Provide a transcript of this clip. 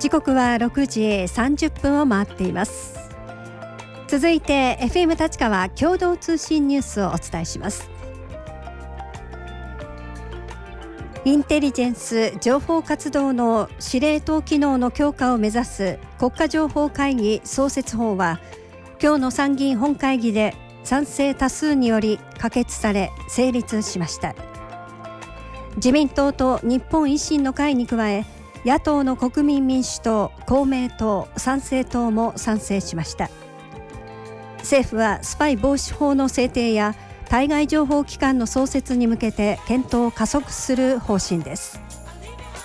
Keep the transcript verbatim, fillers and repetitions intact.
時刻はろくじさんじゅっぷんを回っています。続いて エフエム 立川共同通信ニュースをお伝えします。インテリジェンス情報活動の司令塔機能の強化を目指す国家情報会議創設法は、今日の参議院本会議で賛成多数により可決され成立しました。自民党と日本維新の会に加え、野党の国民民主党、公明党、参政党も賛成しました。政府はスパイ防止法の制定や対外情報機関の創設に向けて検討を加速する方針です。